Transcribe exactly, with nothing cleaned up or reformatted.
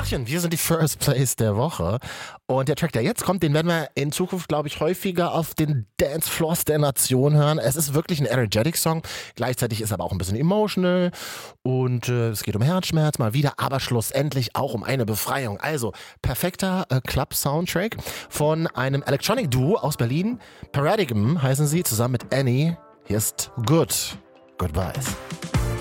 Tachchen, wir sind die First Place der Woche. Und der Track, der jetzt kommt, den werden wir in Zukunft, glaube ich, häufiger auf den Dancefloors der Nation hören. Es ist wirklich ein Energetic-Song. Gleichzeitig ist er aber auch ein bisschen emotional. Und äh, es geht um Herzschmerz mal wieder, aber schlussendlich auch um eine Befreiung. Also, perfekter äh, Club-Soundtrack von einem Electronic-Duo aus Berlin. Paradigm heißen sie, zusammen mit Annie. Hier ist Good Goodbyes.